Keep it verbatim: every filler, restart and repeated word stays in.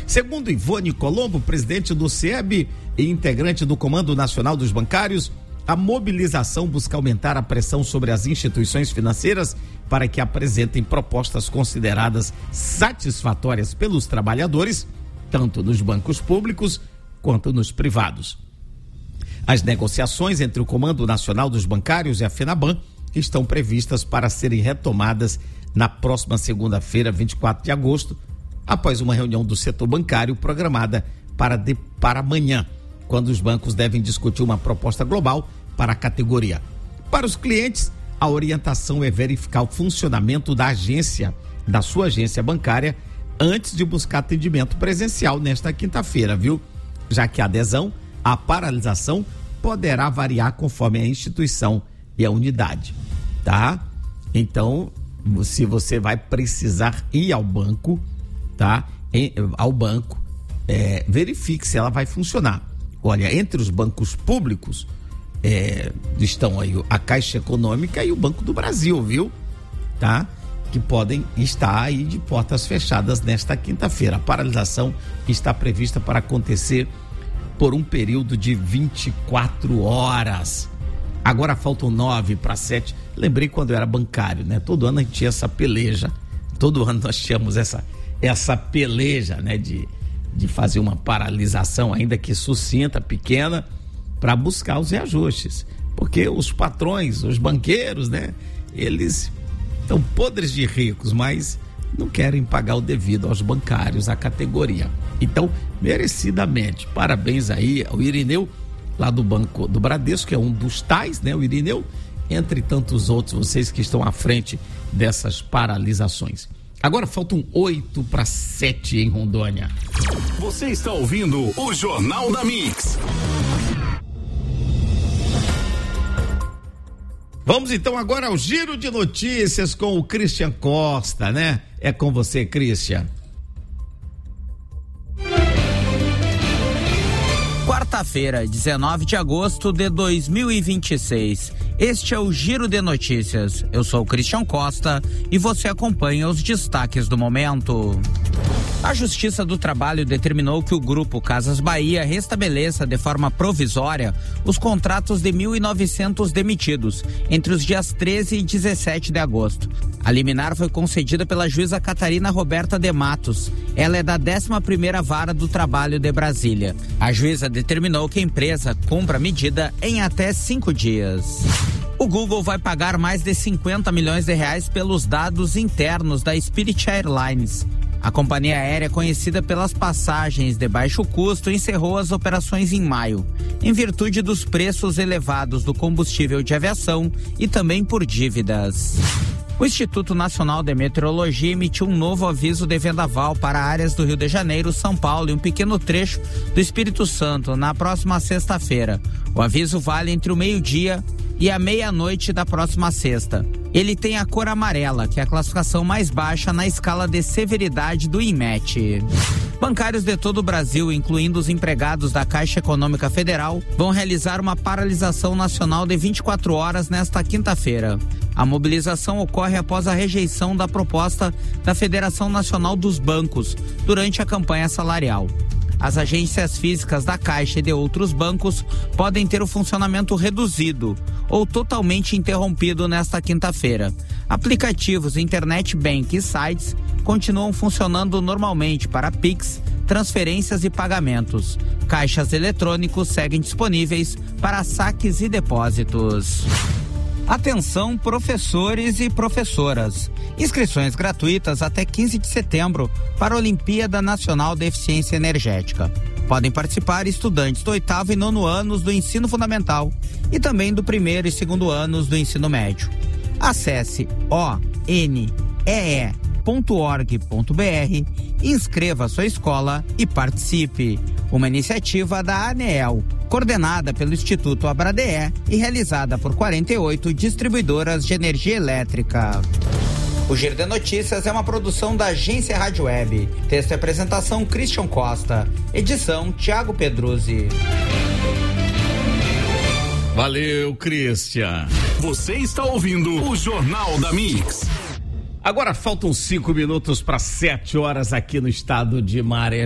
Segundo Ivone Colombo, presidente do C E B e integrante do Comando Nacional dos Bancários, a mobilização busca aumentar a pressão sobre as instituições financeiras para que apresentem propostas consideradas satisfatórias pelos trabalhadores, tanto nos bancos públicos quanto nos privados. As negociações entre o Comando Nacional dos Bancários e a FENABAN estão previstas para serem retomadas na próxima segunda-feira, vinte e quatro de agosto, após uma reunião do setor bancário programada para, de, para amanhã, quando os bancos devem discutir uma proposta global para a categoria. Para os clientes, a orientação é verificar o funcionamento da agência, da sua agência bancária, antes de buscar atendimento presencial nesta quinta-feira, viu? Já que a adesão à paralisação poderá variar conforme a instituição e a unidade, tá? Então, se você vai precisar ir ao banco, tá? Em, ao banco, é, verifique se ela vai funcionar. Olha, entre os bancos públicos é, estão aí a Caixa Econômica e o Banco do Brasil, viu? Tá? Que podem estar aí de portas fechadas nesta quinta-feira. A paralisação está prevista para acontecer por um período de vinte e quatro horas. Agora faltam nove para sete. Lembrei quando eu era bancário, né? Todo ano a gente tinha essa peleja. Todo ano nós tínhamos essa, essa peleja, né? De, de fazer uma paralisação, ainda que sucinta, pequena, para buscar os reajustes. Porque os patrões, os banqueiros, né? Eles estão podres de ricos, mas não querem pagar o devido aos bancários, à categoria. Então, merecidamente, parabéns aí ao Irineu, lá do Banco do Bradesco, que é um dos tais, né? O Irineu, entre tantos outros, vocês que estão à frente dessas paralisações. Agora faltam oito para sete em Rondônia. Você está ouvindo o Jornal da Mix. Vamos então agora ao giro de notícias com o Christian Costa, né? É com você, Christian. Quarta-feira, dezenove de agosto de dois mil e vinte e seis. Este é o Giro de Notícias. Eu sou o Christian Costa e você acompanha os destaques do momento. A Justiça do Trabalho determinou que o Grupo Casas Bahia restabeleça de forma provisória os contratos de mil e novecentos demitidos entre os dias treze e dezessete de agosto. A liminar foi concedida pela juíza Catarina Roberta de Matos. Ela é da décima primeira Vara do Trabalho de Brasília. A juíza determinou que a empresa cumpra a medida em até cinco dias. O Google vai pagar mais de cinquenta milhões de reais pelos dados internos da Spirit Airlines. A companhia aérea, conhecida pelas passagens de baixo custo, encerrou as operações em maio, em virtude dos preços elevados do combustível de aviação e também por dívidas. O Instituto Nacional de Meteorologia emitiu um novo aviso de vendaval para áreas do Rio de Janeiro, São Paulo e um pequeno trecho do Espírito Santo na próxima sexta-feira. O aviso vale entre o meio-dia e a meia-noite da próxima sexta. Ele tem a cor amarela, que é a classificação mais baixa na escala de severidade do INMET. Bancários de todo o Brasil, incluindo os empregados da Caixa Econômica Federal, vão realizar uma paralisação nacional de vinte e quatro horas nesta quinta-feira. A mobilização ocorre após a rejeição da proposta da Federação Nacional dos Bancos durante a campanha salarial. As agências físicas da Caixa e de outros bancos podem ter o funcionamento reduzido ou totalmente interrompido nesta quinta-feira. Aplicativos, internet bank e sites continuam funcionando normalmente para Pix, transferências e pagamentos. Caixas eletrônicos seguem disponíveis para saques e depósitos. Atenção, professores e professoras. Inscrições gratuitas até quinze de setembro para a Olimpíada Nacional de Eficiência Energética. Podem participar estudantes do oitavo e nono anos do ensino fundamental e também do primeiro e segundo anos do ensino médio. Acesse o n e e ponto org ponto b r, inscreva sua escola e participe. Uma iniciativa da ANEEL, coordenada pelo Instituto Abradeé e realizada por quarenta e oito distribuidoras de energia elétrica. O Giro de Notícias é uma produção da Agência Rádio Web. Texto e apresentação Christian Costa. Edição Thiago Pedruzzi. Valeu, Christian. Você está ouvindo o Jornal da Mix. Agora faltam cinco minutos para sete horas aqui no estado de Maré.